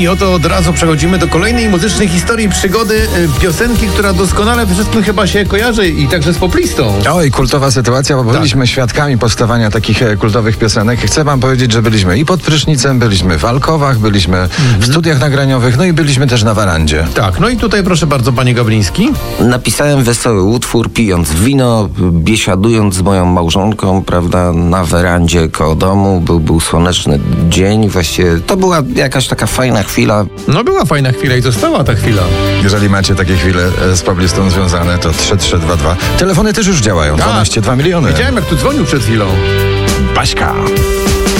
I oto od razu przechodzimy do kolejnej muzycznej historii przygody piosenki, która doskonale wszystkim chyba się kojarzy i także z poplistą. Oj, kultowa sytuacja, bo byliśmy świadkami powstawania takich kultowych piosenek. Chcę wam powiedzieć, że byliśmy i pod prysznicem, byliśmy w alkowach, byliśmy w studiach nagraniowych, no i byliśmy też na werandzie. Tak, no i tutaj proszę bardzo, panie Gawliński. Napisałem wesoły utwór, pijąc wino, biesiadując z moją małżonką, prawda, na werandzie koło domu. Był słoneczny dzień, właściwie to była jakaś taka fajna chwila. No była fajna chwila i została ta chwila. Jeżeli macie takie chwile z poplistą związane, to 3322. Telefony też już działają, 12,2 miliony. Widziałem, jak tu dzwonił przed chwilą. Baśka.